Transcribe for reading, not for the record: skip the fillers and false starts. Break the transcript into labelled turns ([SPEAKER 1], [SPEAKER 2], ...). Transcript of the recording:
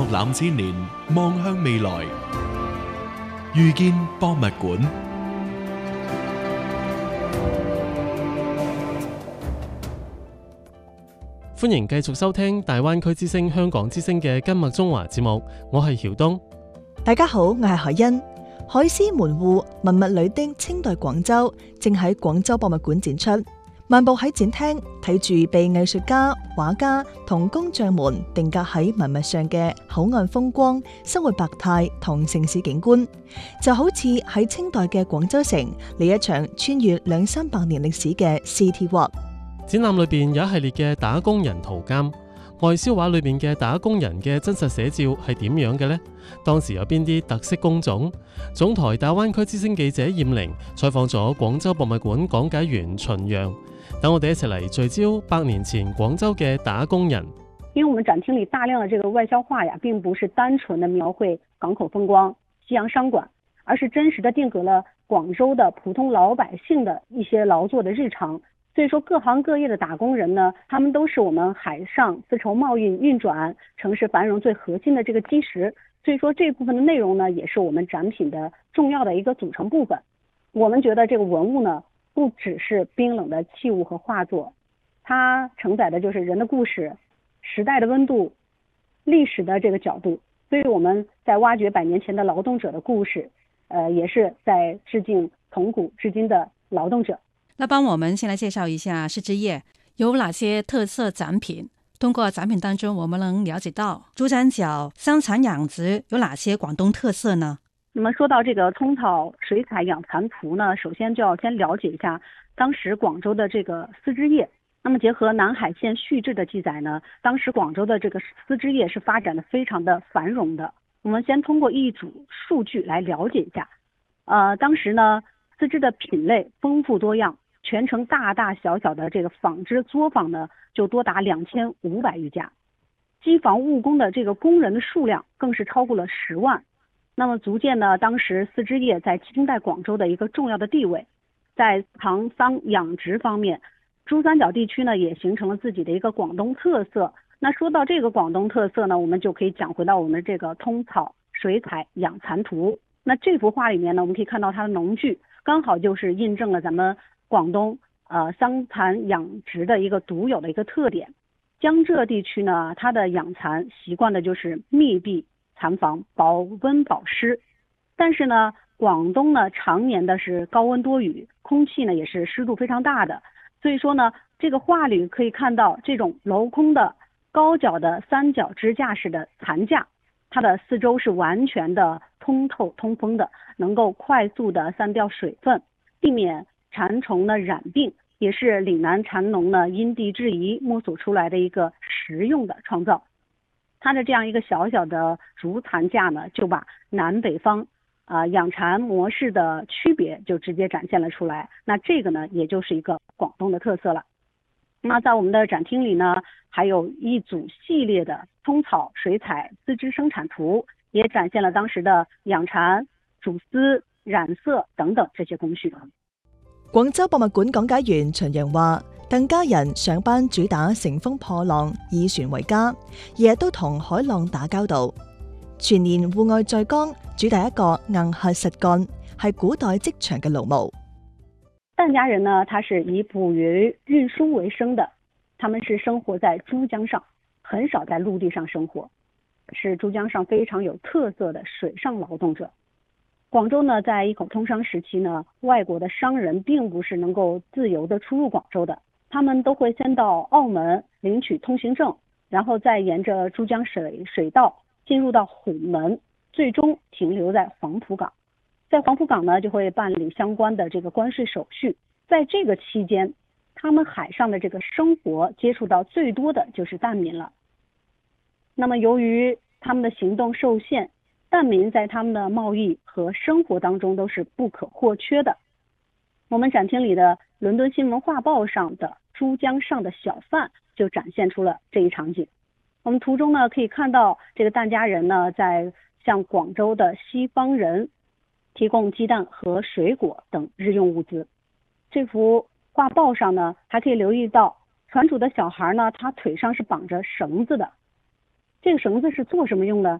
[SPEAKER 1] 覽千年，望向未來，遇見博物館。
[SPEAKER 2] 歡迎繼續收聽大灣區之聲香港之聲嘅今麥中華節目，我係曉東。
[SPEAKER 3] 大家好，我係海欣。海獅門戶文物裏的清代廣州正喺廣州博物館展出。漫步喺展廳，睇住被藝術家、畫家同工匠們定格喺文物上嘅口岸風光、生活百態同城市景觀，就好似喺清代嘅廣州城嚟一場穿越200-300年歷史嘅 City Walk。
[SPEAKER 2] 展覽裏邊有一系列嘅打工人圖鑑，外銷畫裏邊嘅打工人嘅真實寫照係點樣嘅呢？當時有邊啲特色工種？總台大灣區之聲記者燕玲採訪咗廣州博物館講解員秦陽。等我哋一齊嚟聚焦100年前廣州嘅打工人。
[SPEAKER 4] 因为我们展厅里大量的这个外销画呀，并不是单纯的描绘港口风光、西洋商馆，而是真实的定格了广州的普通老百姓的一些劳作的日常。所以说各行各业的打工人呢，他们都是我们海上丝绸贸易运转、城市繁荣最核心的这个基石。所以说这部分的内容呢，也是我们展品的重要的一个组成部分。我们觉得这个文物呢，不只是冰冷的器物和画作，它承载的就是人的故事、时代的温度、历史的这个角度。所以我们在挖掘100年前的劳动者的故事，也是在致敬从古至今的劳动者。
[SPEAKER 5] 那帮我们先来介绍一下丝织业有哪些特色展品。通过展品当中，我们能了解到珠三角生产养殖有哪些广东特色呢？
[SPEAKER 4] 那么说到这个通草水彩养蚕图呢，首先就要先了解一下当时广州的这个丝织业。那么结合南海县续志的记载呢，当时广州的这个丝织业是发展的非常的繁荣的。我们先通过一组数据来了解一下。当时呢，丝织的品类丰富多样，全城大大小小的这个纺织作坊呢，就多达2500余家，机房务工的这个工人的数量更是超过了10万。那么足见呢，当时丝织业在清代广州的一个重要的地位。在藏桑养殖方面，珠三角地区呢也形成了自己的一个广东特色。那说到这个广东特色呢，我们就可以讲回到我们这个通草水彩养蚕图。那这幅画里面呢，我们可以看到它的农具刚好就是印证了咱们广东桑蚕养殖的一个独有的一个特点。江浙地区呢，它的养蚕习惯的就是密闭蚕房，保温保湿。但是呢，广东呢常年的是高温多雨，空气呢也是湿度非常大的。所以说呢，这个画里可以看到这种镂空的高脚的3角支架式的蚕架，它的四周是完全的通透通风的，能够快速的散掉水分，避免蚕虫的染病，也是岭南蚕农呢因地制宜摸索出来的一个实用的创造。它的这样一个小小的竹蚕架呢，就把南北方养蚕模式的区别就直接展现了出来。那这个呢，也就是一个广东的特色了。那在我们的展厅里呢，还有一组系列的通草水彩丝织生产图，也展现了当时的养蚕、主絲、染色等等這些工序。
[SPEAKER 3] 廣州博物館講解員秦陽話，鄧家人上班主打乘風破浪，以船為家，日日都同海浪打交道，全年戶外在崗，主打一個硬核實幹，係古代職場嘅勞模。
[SPEAKER 4] 疍家人呢，他是以捕魚運輸為生的，他們是生活在珠江上，很少在陸地上生活，是珠江上非常有特色的水上勞動者。廣州呢，在一口通商時期呢，外國的商人並不是能夠自由的出入廣州的，他們都會先到澳門領取通行證，然後再沿着珠江水道進入到虎門，最終停留在黃埔港。在黃埔港呢，就會辦理相關的這個關稅手續。在這個期間，他們海上的這個生活接觸到最多的就是疍民了。那麼由於他們的行動受限，疍民在他們的貿易和生活當中都是不可或缺的。我們展廳裡的倫敦新聞畫報上的珠江上的小販就展現出了這一場景。我們圖中呢可以看到這個疍家人呢在向廣州的西方人提供雞蛋和水果等日用物資。這幅畫報上呢還可以留意到船主的小孩呢，他腿上是綁着繩子的。這個繩子是做什麼用的？